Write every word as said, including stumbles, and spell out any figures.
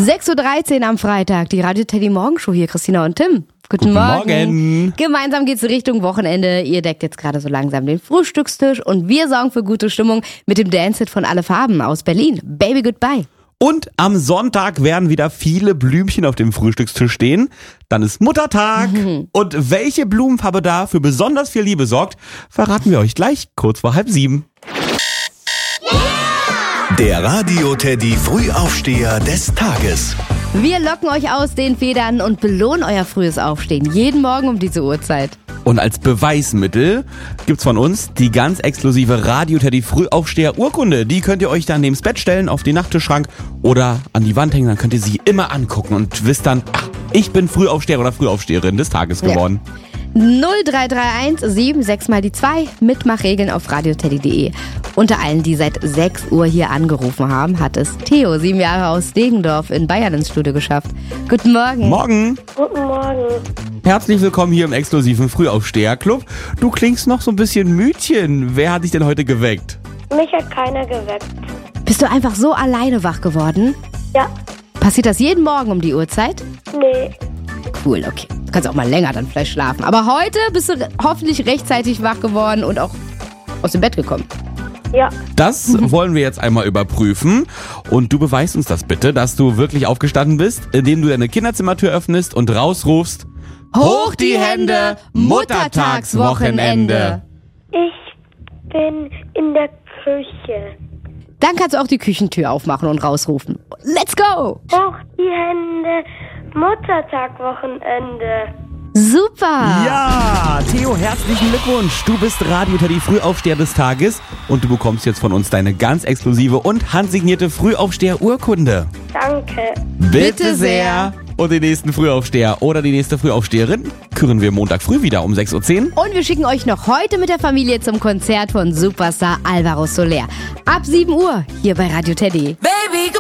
sechs Uhr dreizehn am Freitag, die Radio Teddy Morgenshow hier, Christina und Tim. Guten, Guten Morgen. Morgen. Gemeinsam geht's Richtung Wochenende. Ihr deckt jetzt gerade so langsam den Frühstückstisch und wir sorgen für gute Stimmung mit dem Dance-Hit von Alle Farben aus Berlin. Baby Goodbye. Und am Sonntag werden wieder viele Blümchen auf dem Frühstückstisch stehen. Dann ist Muttertag. Mhm. Und welche Blumenfarbe da für besonders viel Liebe sorgt, verraten wir euch gleich kurz vor halb sieben. Der Radio Teddy Frühaufsteher des Tages. Wir locken euch aus den Federn und belohnen euer frühes Aufstehen. Jeden Morgen um diese Uhrzeit. Und als Beweismittel gibt's von uns die ganz exklusive Radio Teddy Frühaufsteher Urkunde. Die könnt ihr euch dann neben's Bett stellen, auf den Nachttischschrank oder an die Wand hängen. Dann könnt ihr sie immer angucken und wisst dann, ach, ich bin Frühaufsteher oder Frühaufsteherin des Tages geworden. Ja. null drei drei eins sieben sechs mal die zwei. Mitmachregeln auf radioteddy punkt de. Unter allen, die seit sechs Uhr hier angerufen haben, hat es Theo, sieben Jahre aus Degendorf in Bayern ins Studio geschafft. Guten Morgen. Morgen. Guten Morgen. Herzlich willkommen hier im exklusiven Frühaufsteher-Club. Du klingst noch so ein bisschen müdchen. Wer hat dich denn heute geweckt? Mich hat keiner geweckt. Bist du einfach so alleine wach geworden? Ja. Passiert das jeden Morgen um die Uhrzeit? Nee. Cool, okay. Du kannst auch mal länger dann vielleicht schlafen. Aber heute bist du re- hoffentlich rechtzeitig wach geworden und auch aus dem Bett gekommen. Ja. Das wollen wir jetzt einmal überprüfen. Und du beweist uns das bitte, dass du wirklich aufgestanden bist, indem du deine Kinderzimmertür öffnest und rausrufst: Hoch die Hände, Muttertagswochenende. Ich bin in der Küche. Dann kannst du auch die Küchentür aufmachen und rausrufen. Let's go! Hoch die Hände, Muttertagwochenende. Super! Ja, Theo, herzlichen Glückwunsch. Du bist Radio Teddy Frühaufsteher des Tages und du bekommst jetzt von uns deine ganz exklusive und handsignierte Frühaufsteher-Urkunde. Danke. Bitte sehr. Und den nächsten Frühaufsteher oder die nächste Frühaufsteherin küren wir Montag früh wieder um sechs Uhr zehn. Und wir schicken euch noch heute mit der Familie zum Konzert von Superstar Alvaro Soler. Ab sieben Uhr hier bei Radio Teddy.